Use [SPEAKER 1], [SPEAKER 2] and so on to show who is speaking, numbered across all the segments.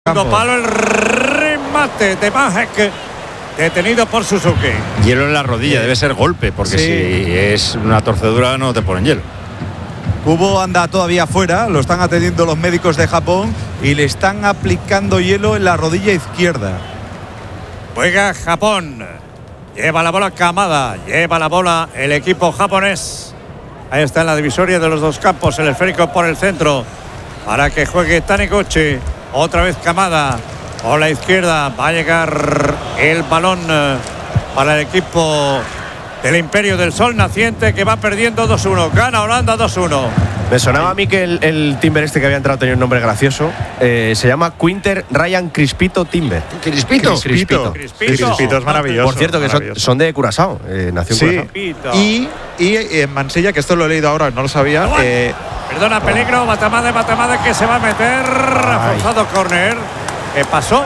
[SPEAKER 1] Segundo palo, el remate de Majek, detenido por Suzuki.
[SPEAKER 2] Hielo en la rodilla, debe ser golpe, porque si es una torcedura no te ponen hielo.
[SPEAKER 3] Kubo anda todavía fuera, lo están atendiendo los médicos de Japón y le están aplicando hielo en la rodilla izquierda.
[SPEAKER 1] Juega Japón, lleva la bola Kamada, lleva la bola el equipo japonés. Ahí está en la divisoria de los dos campos, el esférico por el centro, para que juegue Taniguchi. Otra vez Kamada, por la izquierda, va a llegar el balón para el equipo del Imperio del Sol Naciente, que va perdiendo 2-1, gana Holanda 2-1.
[SPEAKER 4] Me sonaba a mí que el Timber este que había entrado tenía un nombre gracioso. Se llama Quinter Ryan Crispito Timber.
[SPEAKER 2] ¿Crispito?
[SPEAKER 3] Crispito es maravilloso.
[SPEAKER 4] Por cierto, que son de Curazao, nació en Curazao.
[SPEAKER 3] Y en Mansilla, que esto lo he leído ahora, no lo sabía.
[SPEAKER 1] Perdona, peligro, Batamade que se va a meter, forzado córner. ¿Qué pasó?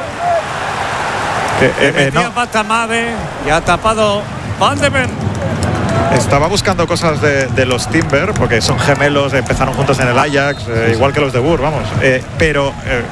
[SPEAKER 1] No. Batamade y ha tapado Van de Ven.
[SPEAKER 5] Estaba buscando cosas de los Timber, porque son gemelos, empezaron juntos en el Ajax, igual que los de Boer, vamos. Pero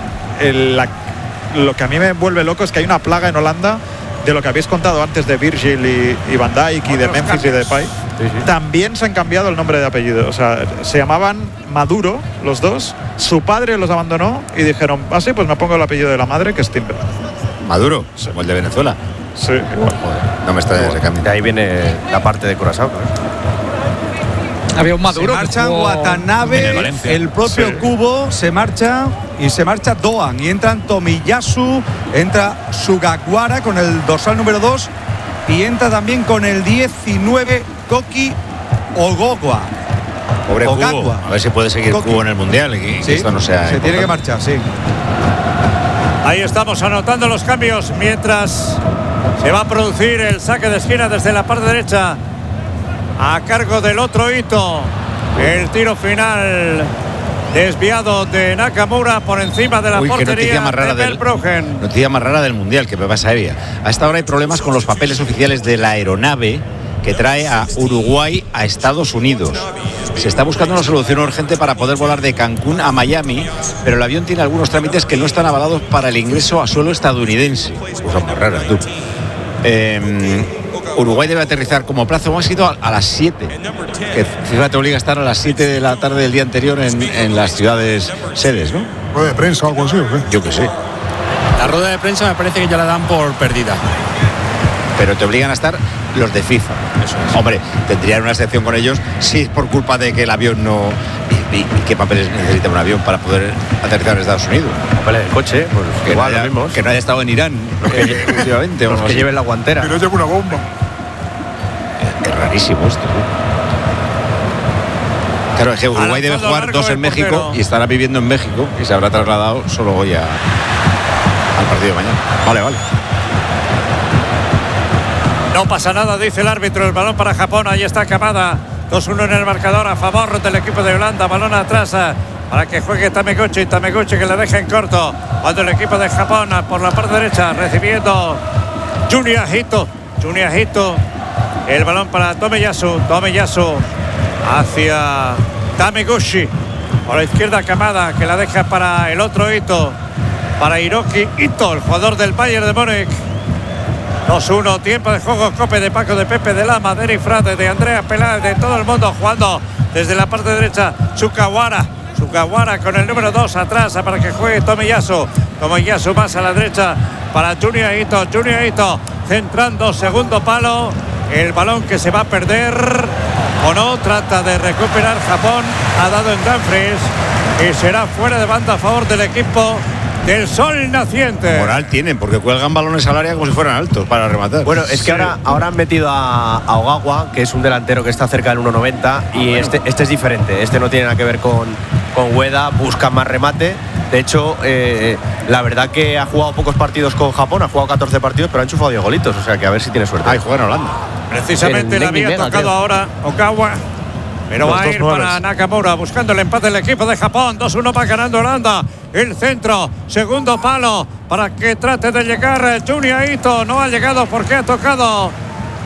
[SPEAKER 5] lo que a mí me vuelve loco es que hay una plaga en Holanda de lo que habéis contado antes de Virgil y Van Dijk y de Memphis y de Depay. También se han cambiado el nombre de apellido. O sea, se llamaban Maduro los dos. Su padre los abandonó y dijeron, sí, pues me pongo el apellido de la madre, que es Timber.
[SPEAKER 2] Maduro, como el de Venezuela.
[SPEAKER 5] Sí, igual.
[SPEAKER 2] Joder, no me extraña ese cambio.
[SPEAKER 4] De ahí viene la parte de Curazao, ¿no?
[SPEAKER 6] Había un Maduro.
[SPEAKER 3] Se marchan Watanabe, el propio Kubo se marcha y se marcha Doan. Y entran Tomiyasu, entra Sugawara con el dorsal número 2 y entra también con el 19 Koki Ogogwa.
[SPEAKER 2] Pobre Kubo, a ver si puede seguir Kubo en el Mundial y que esto no sea
[SPEAKER 3] se tiene que marchar, sí.
[SPEAKER 1] Ahí estamos anotando los cambios mientras se va a producir el saque de esquina desde la parte derecha a cargo del otro Ito. El tiro final desviado de Nakamura por encima de la portería de Verbruggen.
[SPEAKER 2] Noticia más rara del Mundial, que me pasa sabía. A esta hora hay problemas con los papeles oficiales de la aeronave que trae a Uruguay a Estados Unidos. Se está buscando una solución urgente para poder volar de Cancún a Miami, pero el avión tiene algunos trámites que no están avalados para el ingreso a suelo estadounidense. Cosa muy rara, tú. Uruguay debe aterrizar como plazo máximo a las 7. Que FIFA te obliga a estar a las 7 de la tarde del día anterior en las ciudades sedes, ¿no?
[SPEAKER 7] ¿Rueda de prensa o algo así o qué?
[SPEAKER 2] Yo que sé.
[SPEAKER 6] La rueda de prensa me parece que ya la dan por perdida.
[SPEAKER 2] Pero te obligan a estar los de FIFA.
[SPEAKER 6] Eso es.
[SPEAKER 2] Hombre, tendrían una excepción con ellos si es por culpa de que el avión no... ¿Y qué papeles necesita un avión para poder aterrizar en Estados Unidos?
[SPEAKER 4] Papeles del coche, pues
[SPEAKER 2] que
[SPEAKER 4] igual
[SPEAKER 2] no haya,
[SPEAKER 4] los mismos.
[SPEAKER 2] que no haya estado en Irán últimamente.
[SPEAKER 4] Los que lleven la guantera.
[SPEAKER 7] Que no lleve una bomba.
[SPEAKER 2] Qué rarísimo esto. Claro, es que Uruguay debe jugar 2 en México portero. Y estará viviendo en México y se habrá trasladado solo hoy al partido de mañana. Vale.
[SPEAKER 1] No pasa nada, dice el árbitro. El balón para Japón. Ahí está Kamada. 2-1 en el marcador a favor del equipo de Holanda. Balón atrás para que juegue Tameguchi. Tameguchi que le deja en corto. Cuando el equipo de Japón por la parte derecha recibiendo Junya Hito. El balón para Tomiyasu hacia Tameguchi. Por la izquierda Kamada que la deja para el otro Ito. Para Hiroki Ito, el jugador del Bayern de Múnich. 2-1, tiempo de juego, Cope de Paco, de Pepe, de Lama, de Eric Frade, de Andrea Peláez, de todo el mundo jugando desde la parte derecha. Sugawara con el número 2 atrás para que juegue Tomiyasu más a la derecha para Junya Ito, centrando segundo palo, el balón que se va a perder o no, trata de recuperar Japón, ha dado en Dumfries y será fuera de banda a favor del equipo del Sol Naciente.
[SPEAKER 2] Moral tienen, porque cuelgan balones al área como si fueran altos para rematar.
[SPEAKER 4] Bueno, es que ahora han metido a Ogawa, que es un delantero que está cerca del 1,90 y bueno. Este es diferente. Este no tiene nada que ver con Ueda, busca más remate. De hecho, la verdad que ha jugado pocos partidos con Japón, ha jugado 14 partidos, pero ha enchufado 10 golitos, o sea que a ver si tiene suerte.
[SPEAKER 2] Juega en Holanda.
[SPEAKER 1] Precisamente le había tocado ahora Ogawa. Pero va a ir para Nakamura buscando el empate del equipo de Japón. 2-1 va ganando Holanda. El centro, segundo palo para que trate de llegar Junya Ito. No ha llegado porque ha tocado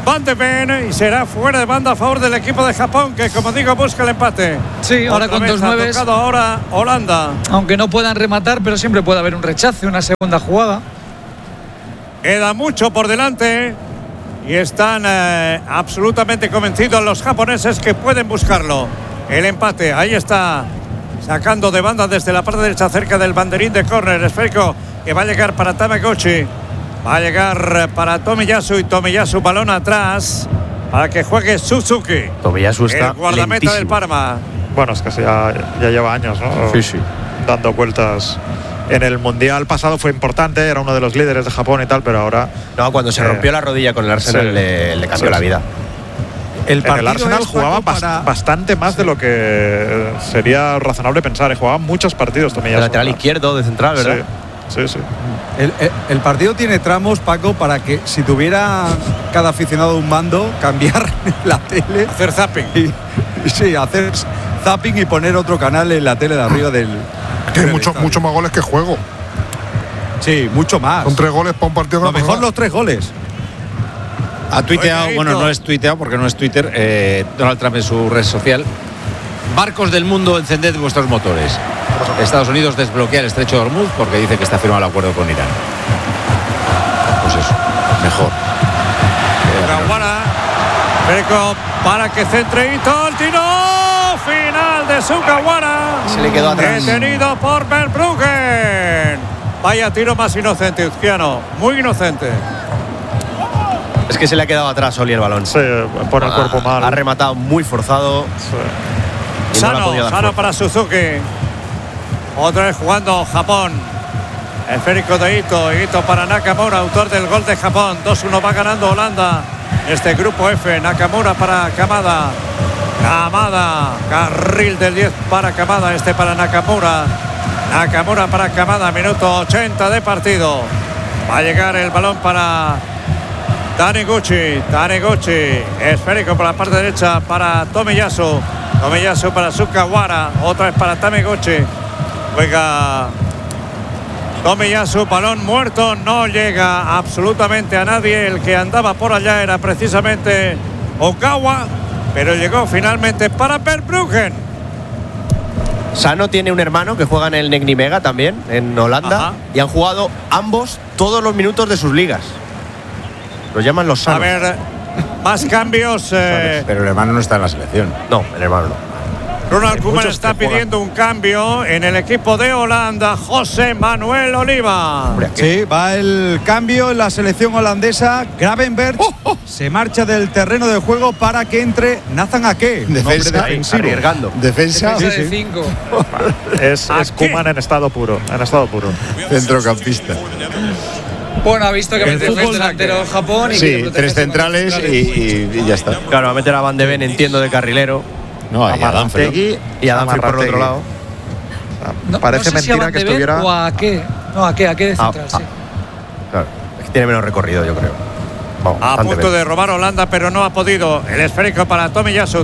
[SPEAKER 1] Van de Ven y será fuera de banda a favor del equipo de Japón, que como digo busca el empate.
[SPEAKER 8] Sí, ahora
[SPEAKER 1] Otra
[SPEAKER 8] con
[SPEAKER 1] vez
[SPEAKER 8] 2
[SPEAKER 1] ha
[SPEAKER 8] nueves.
[SPEAKER 1] tocado ahora Holanda.
[SPEAKER 8] Aunque no puedan rematar, pero siempre puede haber un rechace, una segunda jugada.
[SPEAKER 1] Queda mucho por delante y están absolutamente convencidos los japoneses que pueden buscarlo. El empate, ahí está, sacando de banda desde la parte derecha cerca del banderín de córner. Esférico que va a llegar para Tamagotchi. Va a llegar para Tomiyasu y Tomiyasu balón atrás para que juegue Suzuki.
[SPEAKER 4] Tomiyasu está
[SPEAKER 1] el guardameta
[SPEAKER 4] lentísimo.
[SPEAKER 1] del Parma.
[SPEAKER 5] Bueno, es que ya lleva años, ¿no?
[SPEAKER 4] Sí.
[SPEAKER 5] Dando vueltas. En el Mundial pasado fue importante, era uno de los líderes de Japón y tal, pero ahora…
[SPEAKER 4] No, cuando se rompió la rodilla con el Arsenal
[SPEAKER 5] sí.
[SPEAKER 4] le cambió la vida.
[SPEAKER 3] El
[SPEAKER 5] en el Arsenal
[SPEAKER 3] es,
[SPEAKER 5] jugaba
[SPEAKER 3] Paco, para…
[SPEAKER 5] bastante más de lo que sería razonable pensar. Jugaba muchos partidos
[SPEAKER 4] De
[SPEAKER 5] Tomiyasu.
[SPEAKER 4] lateral izquierdo, de central, ¿verdad?
[SPEAKER 5] Sí.
[SPEAKER 3] El partido tiene tramos, Paco, para que si tuviera cada aficionado un mando, cambiar la tele.
[SPEAKER 1] Hacer zapping.
[SPEAKER 3] Sí, hacer zapping y poner otro canal en la tele de arriba del…
[SPEAKER 7] Que hay mucho más goles que juego.
[SPEAKER 3] Sí, mucho más.
[SPEAKER 7] Son 3 goles para un partido.
[SPEAKER 3] Lo mejor los 3 goles.
[SPEAKER 2] Ha tuiteado,
[SPEAKER 1] Oye,
[SPEAKER 2] bueno, no es tuiteado porque no es Twitter, Donald Trump en su red social. Barcos del mundo, encended vuestros motores. Estados Unidos desbloquea el estrecho de Hormuz porque dice que está firmado el acuerdo con Irán. Pues eso, mejor.
[SPEAKER 1] Kawara, Esférico para que centre Ito, el tiro final de Sukawara.
[SPEAKER 4] Se le quedó atrás.
[SPEAKER 1] Detenido por Verbruggen. Vaya tiro más inocente, Uzquiano, muy inocente.
[SPEAKER 4] Es que se le ha quedado atrás Oli el balón.
[SPEAKER 5] Sí, pone el cuerpo mal.
[SPEAKER 4] Ha rematado muy forzado.
[SPEAKER 5] Sí.
[SPEAKER 4] Y no le ha podido dar
[SPEAKER 1] Sano
[SPEAKER 4] fuerza.
[SPEAKER 1] para Suzuki. Otra vez jugando Japón. Esférico de Ito para Nakamura, autor del gol de Japón. 2-1 va ganando Holanda. Este grupo F, Nakamura para Kamada. Carril del 10 para Kamada, este para Nakamura. Nakamura para Kamada, minuto 80 de partido. Va a llegar el balón para Taniguchi. Esférico por la parte derecha para Tomiyasu. Tomiyasu para Sukawara. Otra vez para Taniguchi. Juega Tomiyasu, balón muerto, no llega absolutamente a nadie. El que andaba por allá era precisamente Okawa, pero llegó finalmente para Verbruggen.
[SPEAKER 4] Sano tiene un hermano que juega en el Nijmegen también, en Holanda.
[SPEAKER 1] Ajá.
[SPEAKER 4] Y han jugado ambos todos los minutos de sus ligas. Los llaman los
[SPEAKER 1] A
[SPEAKER 4] Sanos.
[SPEAKER 1] ver, más cambios.
[SPEAKER 2] Pero el hermano no está en la selección.
[SPEAKER 4] No, el hermano no.
[SPEAKER 1] Ronald Koeman
[SPEAKER 5] muchos
[SPEAKER 1] está
[SPEAKER 5] que juegan.
[SPEAKER 1] pidiendo un cambio en el equipo de Holanda. José Manuel Oliva.
[SPEAKER 3] Sí, va el cambio en la selección holandesa. Gravenberch se marcha del terreno de juego para que entre Nathan Ake, un hombre
[SPEAKER 2] Defensa,
[SPEAKER 3] defensivo.
[SPEAKER 4] Arriesgando.
[SPEAKER 2] Defensa,
[SPEAKER 8] Defensa de 5.
[SPEAKER 5] Es Koeman en estado puro.
[SPEAKER 2] centrocampista.
[SPEAKER 8] Bueno, ha visto que
[SPEAKER 3] El
[SPEAKER 8] mete
[SPEAKER 3] fútbol
[SPEAKER 8] el delantero en Japón. Y quiere
[SPEAKER 2] Sí,
[SPEAKER 8] protegerse
[SPEAKER 2] 3 centrales
[SPEAKER 8] con los centrales.
[SPEAKER 2] y ya está.
[SPEAKER 4] Claro, va a meter a Van de Ven, entiendo, de carrilero.
[SPEAKER 2] No, hay Danfred.
[SPEAKER 4] Y a Danfred por el otro lado.
[SPEAKER 5] Parece
[SPEAKER 8] no sé si a
[SPEAKER 5] mentira
[SPEAKER 8] Van
[SPEAKER 5] que
[SPEAKER 8] de Ven
[SPEAKER 5] estuviera…
[SPEAKER 8] O a qué. No, a qué de central, sí.
[SPEAKER 4] Claro, es que tiene menos recorrido, yo creo. Vamos,
[SPEAKER 1] A
[SPEAKER 4] bastante
[SPEAKER 1] punto
[SPEAKER 4] menos.
[SPEAKER 1] de robar Holanda, pero no ha podido. El esférico para Tomiyasu.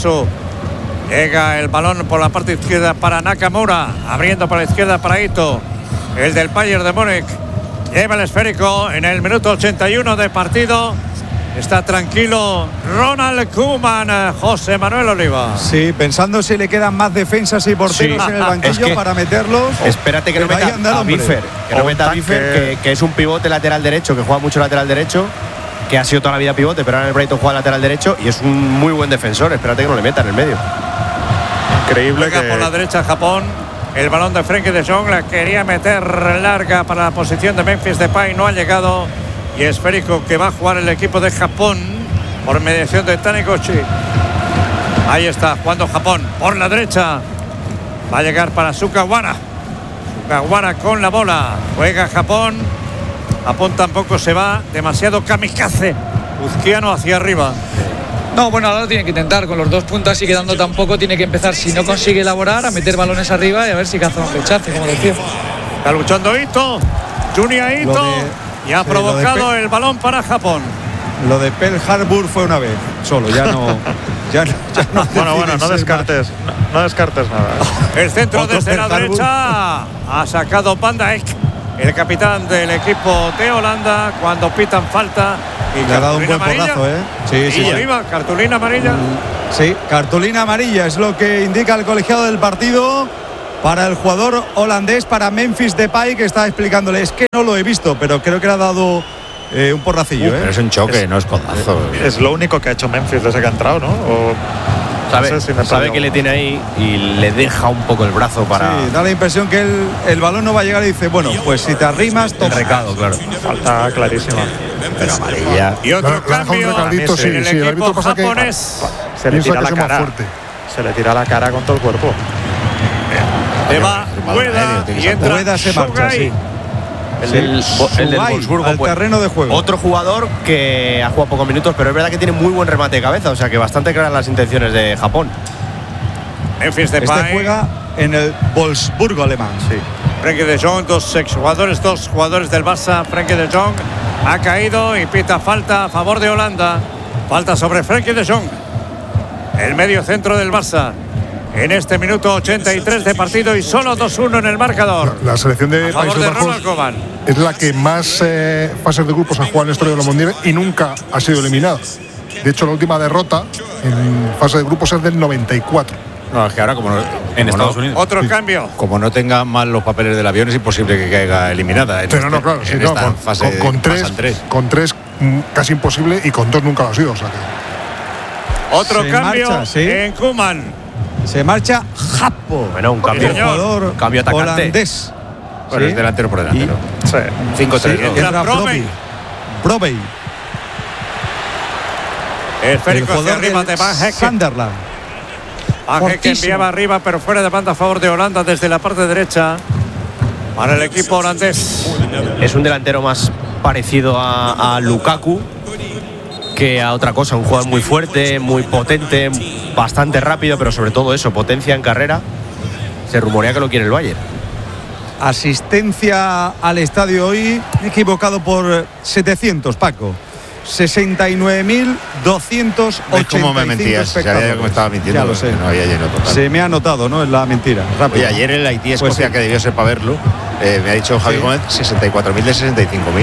[SPEAKER 1] Llega el balón por la parte izquierda para Nakamura. Abriendo por la izquierda para Ito. El del Bayern de Múnich. Lleva el esférico en el minuto 81 de partido. Está tranquilo Ronald Koeman, José Manuel Oliva.
[SPEAKER 3] Sí, pensando si le quedan más defensas y porteros
[SPEAKER 4] Sí.
[SPEAKER 3] en el banquillo
[SPEAKER 4] Es que-
[SPEAKER 3] para meterlos.
[SPEAKER 4] Espérate que no
[SPEAKER 3] vaya
[SPEAKER 4] meta
[SPEAKER 3] andar,
[SPEAKER 4] a
[SPEAKER 3] hombre.
[SPEAKER 4] Biffer. Que no
[SPEAKER 5] O un
[SPEAKER 4] meta a Biffer,
[SPEAKER 5] tanque.
[SPEAKER 4] que es un pivote lateral derecho, que juega mucho lateral derecho, que ha sido toda la vida pivote, pero ahora en el Brighton juega lateral derecho y es un muy buen defensor. Espérate que no le meta en el medio.
[SPEAKER 5] Increíble
[SPEAKER 1] Juega por la
[SPEAKER 5] que…
[SPEAKER 1] derecha Japón. El balón de Frenkie de Jong la quería meter larga para la posición de Memphis Depay. No ha llegado. Y esférico que va a jugar el equipo de Japón por mediación de Taniguchi. Ahí está jugando Japón por la derecha. Va a llegar para Sukawara. Sukawara con la bola. Juega Japón. Japón tampoco se va. Demasiado kamikaze. Uzquiano hacia arriba.
[SPEAKER 8] No, bueno, ahora lo tiene que intentar. Con los 2 puntos así quedando tampoco, tiene que empezar, si no consigue elaborar, a meter balones arriba y a ver si caza un rechace, como decía.
[SPEAKER 1] Está luchando Ito. Junya Ito.
[SPEAKER 3] Lo de-
[SPEAKER 1] Y ha
[SPEAKER 3] sí, lo de
[SPEAKER 1] provocado el balón para Japón.
[SPEAKER 3] Lo de Pearl Harbor fue una vez, solo, ya no. ya no
[SPEAKER 5] Bueno,
[SPEAKER 3] deciden
[SPEAKER 5] no
[SPEAKER 3] ser
[SPEAKER 5] descartes, no descartes nada.
[SPEAKER 1] El centro
[SPEAKER 3] Otro
[SPEAKER 1] desde la
[SPEAKER 3] Pearl Harbor.
[SPEAKER 1] derecha. Ha sacado Van Dijk, el capitán del equipo de Holanda, cuando pitan falta Y
[SPEAKER 3] le ha dado un buen
[SPEAKER 1] cartulina
[SPEAKER 3] porrazo, ¿eh?
[SPEAKER 1] amarilla.
[SPEAKER 3] Sí,
[SPEAKER 1] Y
[SPEAKER 3] sí.
[SPEAKER 1] Oliva, cartulina amarilla.
[SPEAKER 3] Sí, cartulina amarilla es lo que indica el colegiado del partido para el jugador holandés, para Memphis Depay, que está explicándole, es que no lo he visto, pero creo que le ha dado un porracillo,
[SPEAKER 2] Pero es un choque, no es codazo.
[SPEAKER 5] Es lo único que ha hecho Memphis desde que ha entrado, ¿no? O,
[SPEAKER 4] Sabe,
[SPEAKER 5] no sé si me
[SPEAKER 4] sabe
[SPEAKER 5] perdió.
[SPEAKER 4] que le tiene ahí y le deja un poco el brazo para.
[SPEAKER 3] Sí, da la impresión que el balón no va a llegar y dice, bueno, pues si te arrimas,
[SPEAKER 4] El
[SPEAKER 3] toma.
[SPEAKER 4] recado, claro.
[SPEAKER 5] Falta clarísima.
[SPEAKER 2] Pero amarilla.
[SPEAKER 1] Y otro
[SPEAKER 7] Le ha dejado un
[SPEAKER 1] cambio
[SPEAKER 7] recadito, sí,
[SPEAKER 1] en el
[SPEAKER 7] sí, el
[SPEAKER 1] equipo
[SPEAKER 7] árbitro pasa que
[SPEAKER 1] japonés.
[SPEAKER 5] Se le
[SPEAKER 7] piensa
[SPEAKER 5] tira
[SPEAKER 7] que
[SPEAKER 5] la
[SPEAKER 7] es más
[SPEAKER 5] cara.
[SPEAKER 7] fuerte.
[SPEAKER 5] Se le tira la cara con todo el cuerpo.
[SPEAKER 1] Te va Ueda y entra
[SPEAKER 3] Ueda se marcha,
[SPEAKER 1] Shogai.
[SPEAKER 3] sí.
[SPEAKER 4] El del
[SPEAKER 3] Subai
[SPEAKER 4] Wolfsburgo.
[SPEAKER 3] al
[SPEAKER 4] pues,
[SPEAKER 3] terreno de juego.
[SPEAKER 4] otro jugador que ha jugado pocos minutos, pero es verdad que tiene muy buen remate de cabeza, o sea que bastante claras las intenciones de Japón.
[SPEAKER 1] Memphis Depay.
[SPEAKER 3] Este juega en el Wolfsburgo alemán. Sí.
[SPEAKER 1] Frenkie de Jong, dos jugadores del Barça. Frenkie de Jong ha caído y pita falta a favor de Holanda. Falta sobre Frenkie de Jong, el medio centro del Barça. En este minuto 83 de partido y solo 2-1 en el marcador.
[SPEAKER 7] La selección de
[SPEAKER 1] A favor
[SPEAKER 7] Países
[SPEAKER 1] de
[SPEAKER 7] Bajos
[SPEAKER 1] Ronald Koeman.
[SPEAKER 7] es la que más fases de grupos ha jugado en la historia de los mundiales y nunca ha sido eliminada. De hecho, la última derrota en fase de grupos es del 94.
[SPEAKER 2] No, es que ahora como
[SPEAKER 6] En Estados Unidos.
[SPEAKER 1] Otro cambio.
[SPEAKER 2] como no tenga mal los papeles del avión, es imposible que caiga eliminada.
[SPEAKER 7] Pero no, claro, sí,
[SPEAKER 2] en
[SPEAKER 7] no,
[SPEAKER 2] esta fase
[SPEAKER 7] con
[SPEAKER 2] pasan tres.
[SPEAKER 7] con tres casi imposible y con dos nunca lo ha sido. O sea que
[SPEAKER 1] Otro
[SPEAKER 3] Se
[SPEAKER 1] cambio
[SPEAKER 3] marcha, sí.
[SPEAKER 1] en Koeman.
[SPEAKER 3] Se marcha Japo.
[SPEAKER 4] Bueno, un cambio.
[SPEAKER 1] Sí, señor.
[SPEAKER 3] Jugador
[SPEAKER 4] Cambio atacante.
[SPEAKER 3] holandés.
[SPEAKER 2] Bueno,
[SPEAKER 3] Sí.
[SPEAKER 2] es delantero por delantero.
[SPEAKER 5] Sí.
[SPEAKER 2] 5-3.
[SPEAKER 3] Sí,
[SPEAKER 2] ¿no?
[SPEAKER 1] entra
[SPEAKER 3] entra
[SPEAKER 1] Brobey.
[SPEAKER 3] Brobey. El
[SPEAKER 1] Esférico hacia
[SPEAKER 3] jugador
[SPEAKER 1] arriba de
[SPEAKER 3] del
[SPEAKER 1] Van Hekken.
[SPEAKER 3] Sunderland.
[SPEAKER 1] Van Hekken
[SPEAKER 3] Fortísimo.
[SPEAKER 1] enviaba arriba, pero fuera de banda a favor de Holanda desde la parte derecha. Para el equipo holandés.
[SPEAKER 4] Es un delantero más parecido a Lukaku que a otra cosa. Un jugador muy fuerte, muy potente, bastante rápido, pero sobre todo eso, potencia en carrera. Se rumorea que lo quiere el Bayern.
[SPEAKER 3] Asistencia al estadio hoy, equivocado por 700, Paco. 69.285
[SPEAKER 2] ¿Ves cómo me mentías? Sabía yo que me estaba mintiendo.
[SPEAKER 3] Ya lo sé.
[SPEAKER 2] que No había lleno total.
[SPEAKER 3] Se me ha notado, ¿no? Es la mentira. Rápido.
[SPEAKER 2] Oye, ayer el Haití-Escocia,
[SPEAKER 3] Pues sí.
[SPEAKER 2] que debió ser para verlo, me ha dicho Javi
[SPEAKER 3] Sí.
[SPEAKER 2] Gómez 64.000 de 65.000.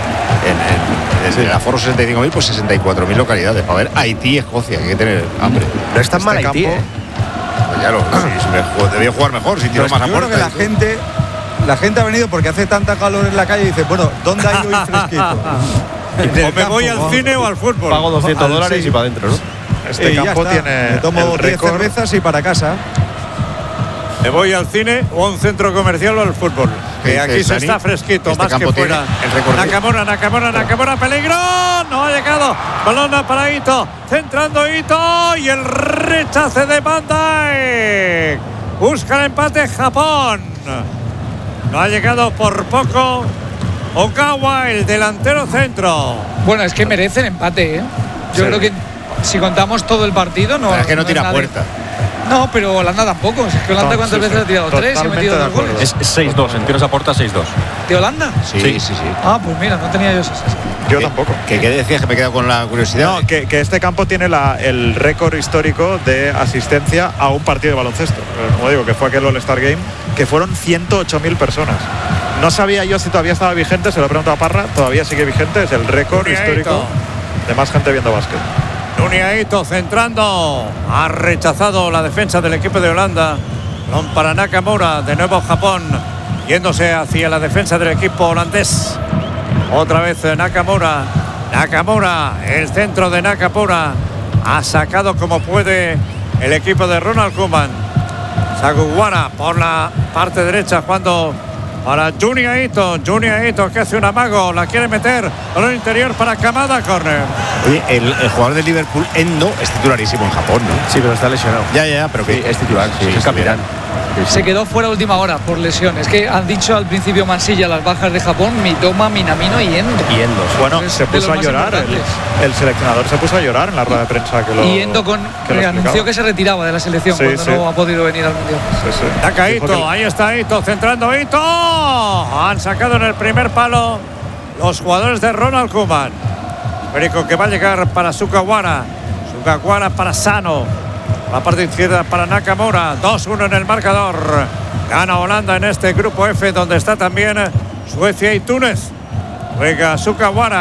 [SPEAKER 2] En el aforo 65.000, pues 64.000 localidades. Para ver Haití-Escocia, hay que tener hambre.
[SPEAKER 4] No es tan mal Haití,
[SPEAKER 5] campo-
[SPEAKER 2] Pues ya lo debió jugar mejor, si tiró
[SPEAKER 3] Pues
[SPEAKER 2] más a
[SPEAKER 3] yo creo
[SPEAKER 2] puerta.
[SPEAKER 3] que la gente ha venido porque hace tanta calor en la calle y dice, bueno, ¿dónde hay hoy fresquito? En el
[SPEAKER 1] O me voy
[SPEAKER 3] campo,
[SPEAKER 1] al cine o al fútbol.
[SPEAKER 4] Pago $200
[SPEAKER 3] sí.
[SPEAKER 4] y para adentro, ¿no?
[SPEAKER 5] Este
[SPEAKER 3] ya
[SPEAKER 5] campo
[SPEAKER 3] está.
[SPEAKER 5] tiene
[SPEAKER 3] Me tomo
[SPEAKER 5] el
[SPEAKER 3] 10
[SPEAKER 5] récord.
[SPEAKER 3] cervezas y para casa.
[SPEAKER 1] Me voy al cine o a un centro comercial o al fútbol.
[SPEAKER 2] ¿Qué
[SPEAKER 1] Que aquí
[SPEAKER 2] dices,
[SPEAKER 1] se
[SPEAKER 2] Dani?
[SPEAKER 1] está fresquito,
[SPEAKER 2] Este
[SPEAKER 1] más que
[SPEAKER 2] campo tiene
[SPEAKER 1] fuera.
[SPEAKER 2] el récord de-
[SPEAKER 1] Nakamura, peligro. No ha llegado. Balón para Ito. Centrando Ito. Y el rechace de Van Dijk. Busca el empate Japón. No ha llegado por poco Okawa, el delantero centro.
[SPEAKER 8] Bueno, es que merecen empate, ¿eh? Yo creo que si contamos todo el partido, no.
[SPEAKER 2] Es que no tira
[SPEAKER 8] nada-
[SPEAKER 2] puerta.
[SPEAKER 8] No, pero Holanda tampoco. Es que Holanda,
[SPEAKER 5] No,
[SPEAKER 8] ¿cuántas
[SPEAKER 5] sí,
[SPEAKER 8] veces
[SPEAKER 5] sí.
[SPEAKER 8] ha tirado? 3 y ha
[SPEAKER 5] Totalmente
[SPEAKER 8] metido
[SPEAKER 5] de
[SPEAKER 8] 2
[SPEAKER 5] acuerdo.
[SPEAKER 8] goles.
[SPEAKER 6] Es 6-2, en tiros a puerta 6-2.
[SPEAKER 8] ¿De Holanda?
[SPEAKER 2] Sí.
[SPEAKER 8] Ah, pues mira, no tenía yo esas.
[SPEAKER 5] Yo tampoco.
[SPEAKER 2] ¿Qué decías? Que me he quedado con la curiosidad.
[SPEAKER 5] No, que este campo tiene el récord histórico de asistencia a un partido de baloncesto. Como digo, que fue aquel All-Star Game, que fueron 108.000 personas. No sabía yo si todavía estaba vigente, se lo he preguntado a Parra, todavía sigue vigente, es el récord
[SPEAKER 1] Nuria
[SPEAKER 5] histórico
[SPEAKER 1] Ito.
[SPEAKER 5] de más gente viendo básquet.
[SPEAKER 1] Nuria Ito centrando. Ha rechazado la defensa del equipo de Holanda. Balón para Nakamura. De nuevo Japón. Yéndose hacia la defensa del equipo holandés. Otra vez Nakamura. Nakamura. El centro de Nakamura. Ha sacado como puede el equipo de Ronald Koeman. Saguwara por la parte derecha jugando para Junya Ito. Junya Ito que hace un amago. La quiere meter. Balón interior para Kamada. Corner.
[SPEAKER 2] Oye, el jugador de Liverpool, Endo, es titularísimo en Japón, ¿no?
[SPEAKER 4] Sí, pero está lesionado.
[SPEAKER 2] Ya, pero que
[SPEAKER 4] Es titular, sí, es capitán.
[SPEAKER 8] Se quedó fuera a última hora por lesión. Es que han dicho al principio Mansilla las bajas de Japón, Mitoma, Minamino y Endo.
[SPEAKER 4] Y Endo.
[SPEAKER 5] Bueno,
[SPEAKER 8] Es
[SPEAKER 5] se
[SPEAKER 8] de
[SPEAKER 5] puso
[SPEAKER 8] los
[SPEAKER 5] a
[SPEAKER 8] más
[SPEAKER 5] llorar,
[SPEAKER 8] importantes.
[SPEAKER 5] el seleccionador se puso a llorar en la rueda de prensa que lo
[SPEAKER 8] Y Endo
[SPEAKER 5] que lo
[SPEAKER 8] anunció
[SPEAKER 5] explicaba.
[SPEAKER 8] que se retiraba de la selección
[SPEAKER 5] Sí,
[SPEAKER 8] cuando
[SPEAKER 5] sí.
[SPEAKER 8] no ha podido venir al Mundial.
[SPEAKER 5] Sí, sí.
[SPEAKER 1] Saca
[SPEAKER 5] Dijo
[SPEAKER 1] Ito,
[SPEAKER 5] que-
[SPEAKER 1] ahí está Ito, centrando Ito. Han sacado en el primer palo los jugadores de Ronald Koeman. Perico que va a llegar para Sugawara. Sugawara para Sano. La parte izquierda para Nakamura. 2-1 en el marcador. Gana Holanda en este grupo F, donde está también Suecia y Túnez. Juega Sugawara.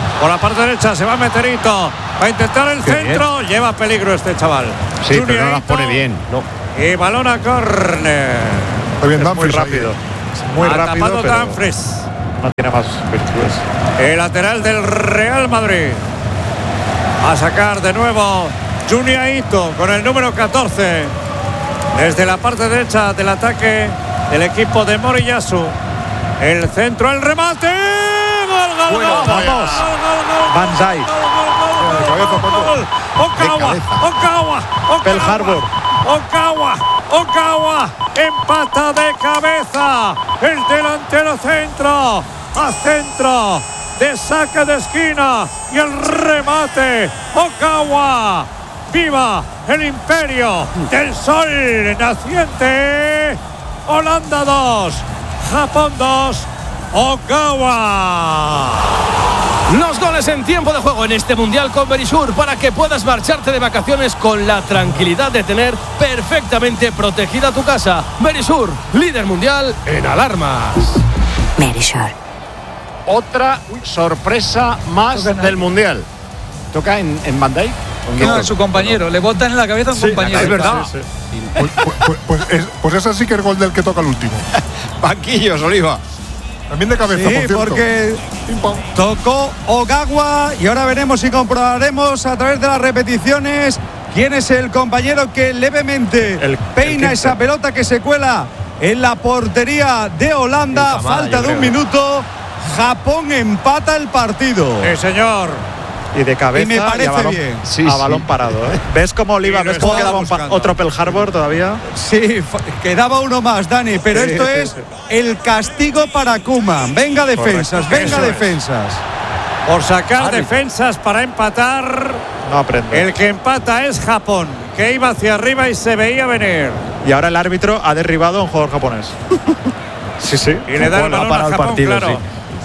[SPEAKER 1] Por la parte derecha se va a meter Ito. Va a intentar el centro. Bien. Lleva peligro este chaval.
[SPEAKER 2] Sí, Junior, pero no las pone bien. No.
[SPEAKER 1] Y balón a córner.
[SPEAKER 7] Es
[SPEAKER 5] muy rápido. Muy rápido.
[SPEAKER 1] Tapado Dumfries.
[SPEAKER 5] No tiene más virtudes.
[SPEAKER 1] El lateral del Real Madrid. A sacar de nuevo Junior Ito con el número 14. Desde la parte derecha del ataque del equipo de Moriyasu. El centro, el remate. Gol,
[SPEAKER 5] bueno,
[SPEAKER 1] gol,
[SPEAKER 5] vamos. Banzai.
[SPEAKER 1] Okawa.
[SPEAKER 5] Pearl Harbor.
[SPEAKER 1] Okawa. Empata de cabeza. El delantero centro. A centro. De saque de esquina. Y el remate. Okawa. ¡Viva el imperio del sol naciente! Holanda 2, Japón 2, Okawa.
[SPEAKER 9] Los goles en tiempo de juego en este Mundial con Verisur para que puedas marcharte de vacaciones con la tranquilidad de tener perfectamente protegida tu casa. Verisur, líder mundial en alarmas.
[SPEAKER 10] Verisur.
[SPEAKER 2] Otra sorpresa más del Mundial. ¿Toca en Bandai?
[SPEAKER 8] No, es su compañero, le botan en la cabeza a un compañero.
[SPEAKER 2] Es verdad.
[SPEAKER 7] Sí. Pues ese sí que es gol del que toca el último.
[SPEAKER 2] Banquillos, Oliva.
[SPEAKER 7] También de cabeza,
[SPEAKER 3] sí,
[SPEAKER 7] por cierto.
[SPEAKER 3] Porque tocó Ogawa y ahora veremos y comprobaremos a través de las repeticiones quién es el compañero que levemente peina esa pelota que se cuela en la portería de Holanda. Falta de un minuto. Japón empata el partido.
[SPEAKER 1] Sí, señor.
[SPEAKER 5] Y de cabeza.
[SPEAKER 3] Y me parece
[SPEAKER 5] a balón,
[SPEAKER 3] bien.
[SPEAKER 5] Sí, a balón parado. ¿Ves cómo Oliva? ¿Ves cómo quedaba otro Pearl Harbor todavía?
[SPEAKER 3] Sí, quedaba uno más, Dani. Pero esto es el castigo para Koeman. Venga defensas, venga defensas.
[SPEAKER 1] Por sacar defensas para empatar.
[SPEAKER 5] No aprende.
[SPEAKER 1] El que empata es Japón, que iba hacia arriba y se veía venir.
[SPEAKER 5] Y ahora el árbitro ha derribado a un jugador japonés. Sí.
[SPEAKER 1] Y le da el balón a Japón,
[SPEAKER 4] partido,
[SPEAKER 1] claro.
[SPEAKER 4] Sí.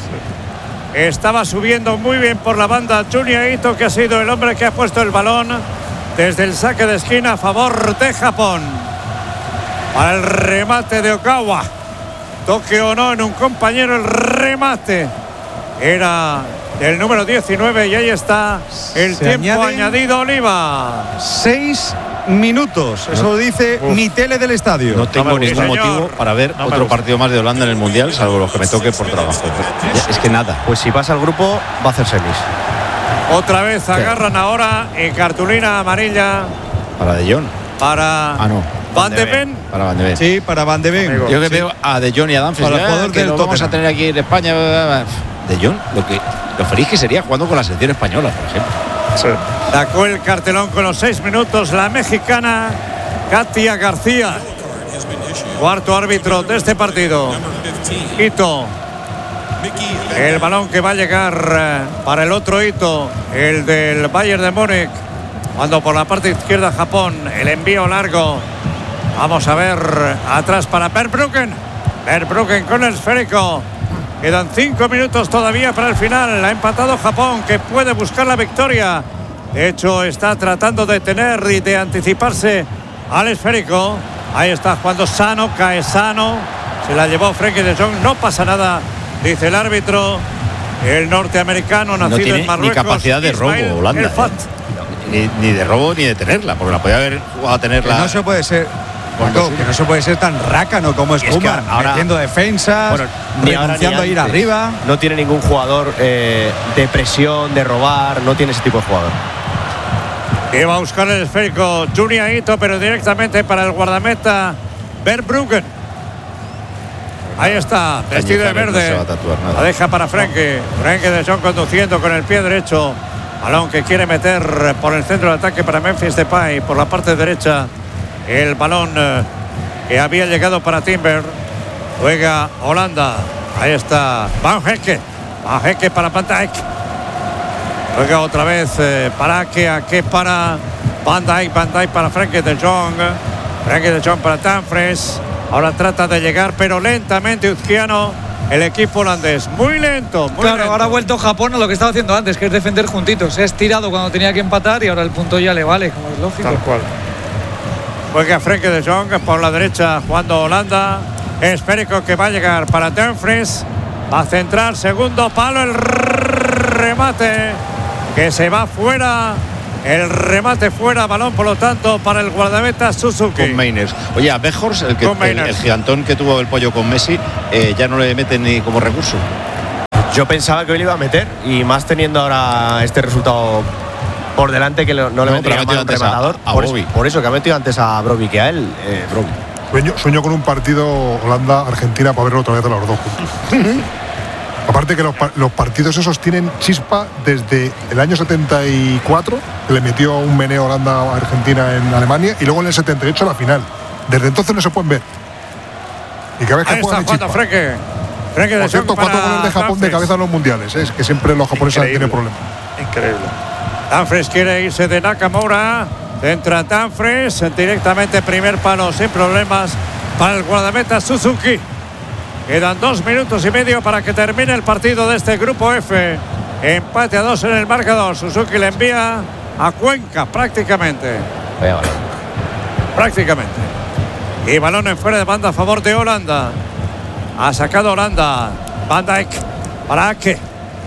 [SPEAKER 1] Estaba subiendo muy bien por la banda Junior Ito, que ha sido el hombre que ha puesto el balón desde el saque de esquina a favor de Japón. Para el remate de Okawa. Toque o no en un compañero, el remate era del número 19 y ahí está el tiempo añadido, Oliva.
[SPEAKER 3] 6 minutos, eso lo dice mi tele del estadio.
[SPEAKER 2] No tengo ningún motivo para ver otro partido más de Holanda en el Mundial, salvo los que me toque por trabajo. Es que nada.
[SPEAKER 4] Pues si pasa el grupo, va a hacer semis.
[SPEAKER 1] Otra vez agarran ahora en cartulina amarilla.
[SPEAKER 2] Para De Jong.
[SPEAKER 1] Para Van de Ven.
[SPEAKER 2] Para Van de Ven.
[SPEAKER 3] Sí, para Van de Ven.
[SPEAKER 2] Yo que veo a De Jong y a Dumfries.
[SPEAKER 3] Para el jugador
[SPEAKER 2] que
[SPEAKER 3] del
[SPEAKER 2] lo vamos a tener aquí en España. De Jong, lo feliz que sería jugando con la selección española, por ejemplo.
[SPEAKER 5] Sí.
[SPEAKER 1] Sacó el cartelón con los 6 minutos la mexicana Katia García. Cuarto árbitro de este partido. Ito. El balón que va a llegar para el otro Ito, el del Bayern de Múnich. Cuando por la parte izquierda Japón, el envío largo. Vamos a ver atrás para Verbruggen. Verbruggen con el esférico. Quedan 5 minutos todavía para el final. Ha empatado Japón, que puede buscar la victoria. De hecho, está tratando de tener y de anticiparse al esférico. Ahí está jugando sano, cae sano. Se la llevó Frenkie de Jong. No pasa nada, dice el árbitro. El norteamericano nacido
[SPEAKER 2] no tiene
[SPEAKER 1] en Marruecos.
[SPEAKER 2] Ni capacidad de robo, Holanda. Ni de robo ni de tenerla, porque la podía haber jugado a tenerla.
[SPEAKER 3] Que no se puede ser. Que no se puede ser tan rácano como es Koeman, metiendo defensas, renunciando a ir arriba.
[SPEAKER 4] No tiene ningún jugador de presión, de robar, no tiene ese tipo de jugador.
[SPEAKER 1] Iba a buscar el esférico Junior Ito, pero directamente para el guardameta Verbruggen. Ahí está, vestido de verde. La deja para Frenkie. Frenkie de Jong conduciendo con el pie derecho. Balón que quiere meter por el centro de ataque para Memphis Depay. Por la parte derecha, el balón que había llegado para Timber. Juega Holanda. Ahí está Van Hecke. Van Hecke para Van Dijk. Juega otra vez para Ake para Van Dijk. Van Dijk para Frenkie de Jong. Frenkie de Jong para Dumfries. Ahora trata de llegar, pero lentamente Uzquiano, el equipo holandés. Muy lento, muy lento.
[SPEAKER 8] Ahora ha vuelto Japón a lo que estaba haciendo antes, que es defender juntitos. Se ha estirado cuando tenía que empatar y ahora el punto ya le vale, como es lógico.
[SPEAKER 5] Tal cual.
[SPEAKER 1] Juega Frenkie de Jong por la derecha, jugando Holanda. Esférico que va a llegar para Dumfries. Va a centrar, segundo palo, el remate que se va fuera. El remate fuera, balón por lo tanto para el guardameta Suzuki.
[SPEAKER 2] Con Mainers. Oye, a Weghorst, el gigantón que tuvo el pollo con Messi, ya no le meten ni como recurso.
[SPEAKER 4] Yo pensaba que hoy le iba a meter, y más teniendo ahora este resultado por delante, que no le metería mal un rematador. Por eso que ha metido antes a Brobbey que a él.
[SPEAKER 7] Sueño con un partido Holanda-Argentina para verlo otra vez a los dos juntos. Aparte que los partidos esos tienen chispa desde el año 74, que le metió un meneo Holanda a Argentina en Alemania, y luego en el 78 la final. Desde entonces no se pueden ver. Y cada vez que juegan chispa.
[SPEAKER 1] Frenkie
[SPEAKER 7] Por cierto, 4 goles de Japón de cabeza en los mundiales. Es que siempre los japoneses han tenido problemas.
[SPEAKER 5] Increíble.
[SPEAKER 1] Dumfries quiere irse de Nakamura. Entra Dumfries directamente primer palo sin problemas para el guardameta Suzuki. Quedan 2 minutos y medio para que termine el partido de este grupo F. Empate a 2 en el marcador. Suzuki le envía a Cuenca prácticamente. Prácticamente. Y balón en fuera de banda a favor de Holanda. Ha sacado Holanda. Van Dijk para Ake.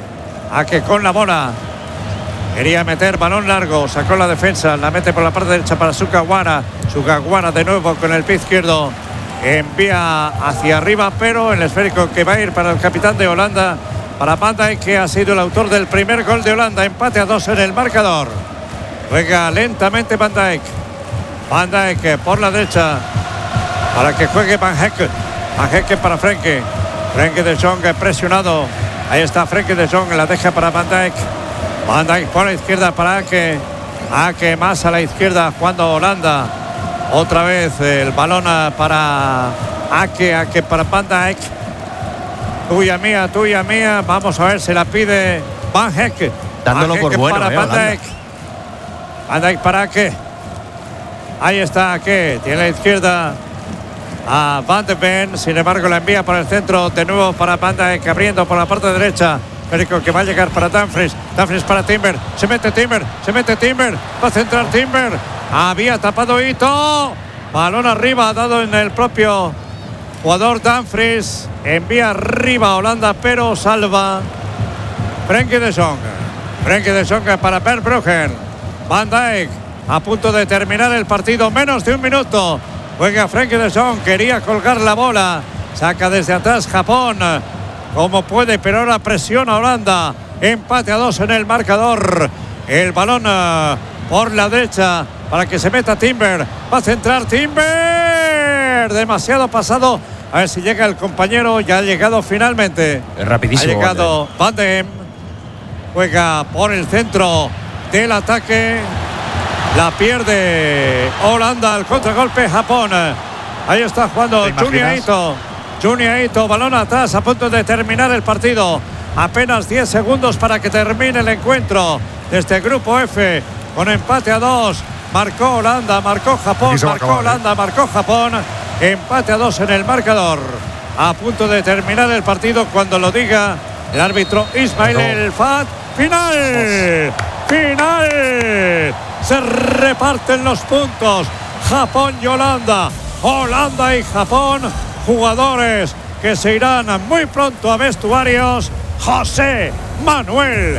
[SPEAKER 1] Ake con la bola. Quería meter balón largo. Sacó la defensa. La mete por la parte derecha para Sugawara. Sugawara de nuevo con el pie izquierdo. Envía hacia arriba, pero el esférico que va a ir para el capitán de Holanda, para Van Dijk, que ha sido el autor del primer gol de Holanda. Empate a 2 en el marcador. Juega lentamente Van Dijk. Van Dijk por la derecha para que juegue Van Hekken. Van Hekken para Frenkie. Frenkie de Jong presionado. Ahí está Frenkie de Jong, la deja para Van Dijk. Van Dijk por la izquierda para Ake. Ake más a la izquierda jugando Holanda. Otra vez el balón para Ake para Van Dijk. Tuya mía. Vamos a ver, se la pide Van Hekken.
[SPEAKER 4] Dándolo por bueno,
[SPEAKER 1] para Van Dijk. Van Dijk para Ake. Ahí está Ake. Tiene la izquierda a Van de Ven. Sin embargo, la envía por el centro. De nuevo para Van Dijk, abriendo por la parte derecha. Perico que va a llegar para Dumfries. Dumfries para Timber. Se mete Timber. Va a centrar Timber. Había tapado Ito. Balón arriba, dado en el propio jugador Dumfries. Envía arriba a Holanda, pero salva Frenkie de Jong. Frenkie de Jong para Verbruggen. Van Dijk a punto de terminar el partido. Menos de un minuto. Juega Frenkie de Jong. Quería colgar la bola. Saca desde atrás Japón. Como puede, pero ahora presiona Holanda. Empate a 2 en el marcador. El balón por la derecha para que se meta Timber. Va a centrar Timber. Demasiado pasado. A ver si llega el compañero. Ya ha llegado finalmente.
[SPEAKER 4] Es rapidísimo.
[SPEAKER 1] Ha llegado Van de Ven. Juega por el centro del ataque. La pierde Holanda. El contragolpe Japón. Ahí está jugando Junya Ito. Junya Ito, balón atrás, a punto de terminar el partido. Apenas 10 segundos para que termine el encuentro de este grupo F. Con empate a 2. Marcó Holanda, marcó Japón, marcó Holanda, marcó Japón. Empate a 2 en el marcador. A punto de terminar el partido cuando lo diga el árbitro Ismail El Fat. ¡Final! ¡Final! Se reparten los puntos. Japón y Holanda. Holanda y Japón. Jugadores que se irán muy pronto a vestuarios. José Manuel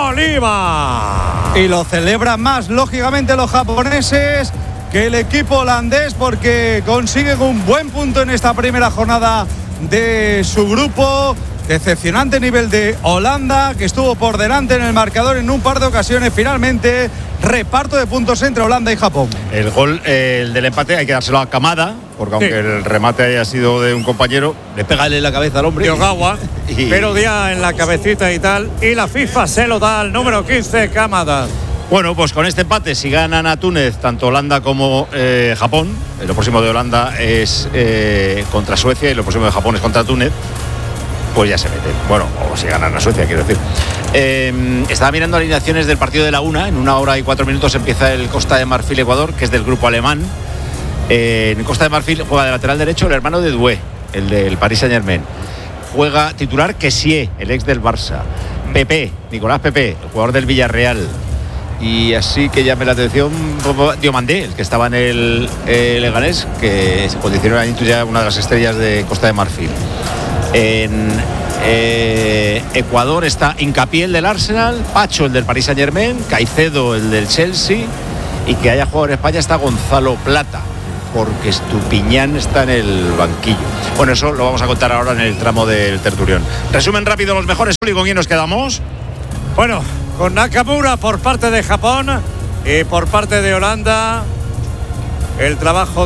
[SPEAKER 1] Oliva.
[SPEAKER 3] Y lo celebran más, lógicamente, los japoneses que el equipo holandés, porque consiguen un buen punto en esta primera jornada de su grupo. Decepcionante nivel de Holanda, que estuvo por delante en el marcador en un par de ocasiones. Finalmente, reparto de puntos entre Holanda y Japón.
[SPEAKER 2] El gol, el del empate, hay que dárselo a Kamada, porque aunque el remate haya sido de un compañero, le pega en la cabeza al hombre.
[SPEAKER 1] Yogawa, pero día en la cabecita y tal. Y la FIFA se lo da al número 15, Kamada.
[SPEAKER 2] Bueno, pues con este empate, si ganan a Túnez, tanto Holanda como Japón, lo próximo de Holanda es contra Suecia y lo próximo de Japón es contra Túnez, pues ya se meten. Bueno, o si ganan a Suecia, quiero decir. Estaba mirando alineaciones del partido de la 1. En 1 hora y 4 minutos empieza el Costa de Marfil-Ecuador, que es del grupo alemán. En Costa de Marfil juega de lateral derecho el hermano de Doué, el del Paris Saint-Germain. Juega titular Kessie, el ex del Barça. Pepe, Nicolás Pepe, el jugador del Villarreal. Y así que llame la atención Diomandé, el que estaba en el Leganés, que se posicionó ya una de las estrellas de Costa de Marfil. En Ecuador está Hincapié, el del Arsenal, Pacho, el del Paris Saint-Germain, Caicedo, el del Chelsea, y que haya jugado en España está Gonzalo Plata, porque Estupiñán está en el banquillo. Bueno, eso lo vamos a contar ahora en el tramo del tertulión. Resumen rápido los mejores. ¿Con quién nos quedamos?
[SPEAKER 1] Bueno, con Nakamura por parte de Japón y por parte de Holanda el trabajo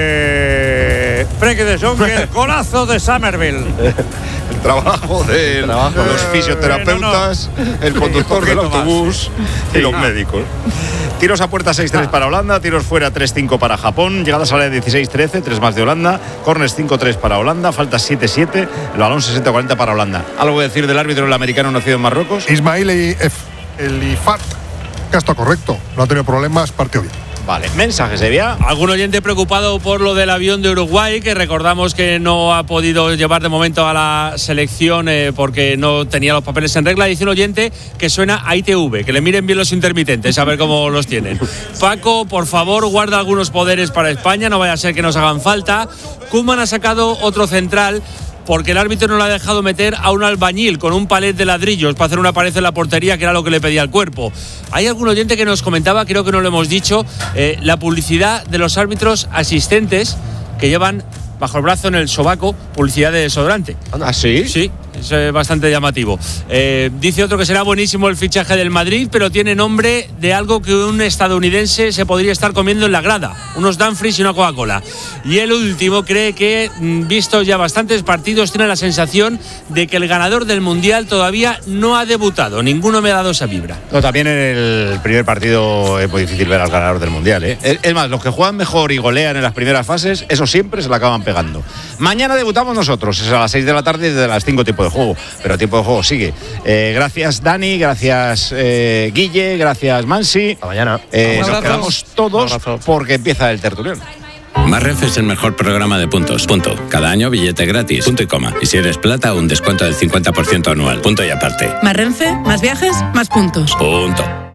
[SPEAKER 1] de Frenkie de Jong y el golazo de Somerville.
[SPEAKER 2] El trabajo de los fisioterapeutas, el conductor del autobús y los médicos. Tiros a puerta 6-3 para Holanda, tiros fuera 3-5 para Japón, llegadas a la 16-13, 3 más de Holanda, corners 5-3 para Holanda, faltas 7-7, el balón 60-40 para Holanda. ¿Algo que decir del árbitro, el americano nacido en Marruecos?
[SPEAKER 7] Ismail Elifat, que está correcto, no ha tenido problemas, partió bien.
[SPEAKER 2] Vale, mensajes, Evia.
[SPEAKER 6] Algún oyente preocupado por lo del avión de Uruguay, que recordamos que no ha podido llevar de momento a la selección porque no tenía los papeles en regla. Dice un oyente que suena a ITV, que le miren bien los intermitentes, a ver cómo los tienen. Paco, por favor, guarda algunos poderes para España, no vaya a ser que nos hagan falta. Koeman ha sacado otro central, porque el árbitro no le ha dejado meter a un albañil con un palet de ladrillos para hacer una pared en la portería, que era lo que le pedía el cuerpo. Hay algún oyente que nos comentaba, creo que no lo hemos dicho, la publicidad de los árbitros asistentes que llevan bajo el brazo, en el sobaco, publicidad de desodorante.
[SPEAKER 2] ¿Ah, sí?
[SPEAKER 6] Sí, es bastante llamativo. Dice otro que será buenísimo el fichaje del Madrid, pero tiene nombre de algo que un estadounidense se podría estar comiendo en la grada, unos Dumfries y una Coca-Cola. Y el último cree que, visto ya bastantes partidos, tiene la sensación de que el ganador del Mundial todavía no ha debutado. Ninguno me ha dado esa vibra.
[SPEAKER 2] No, también en el primer partido es muy difícil ver al ganador del Mundial, ¿eh? Es más, los que juegan mejor y golean en las primeras fases, eso siempre se la acaban pegando. Mañana debutamos nosotros, es a las 6 de la tarde desde las 5 tiempo de juego, pero tiempo de juego sigue. Gracias Dani, gracias Guille, gracias Mansi.
[SPEAKER 4] Hasta mañana.
[SPEAKER 2] Nos quedamos todos porque empieza el tertulión.
[SPEAKER 10] Más Renfe es el mejor programa de puntos. Punto. Cada año billete gratis. Punto y coma. Y si eres plata, un descuento del 50% anual. Punto y aparte.
[SPEAKER 11] Más Renfe, más viajes, más puntos.
[SPEAKER 10] Punto.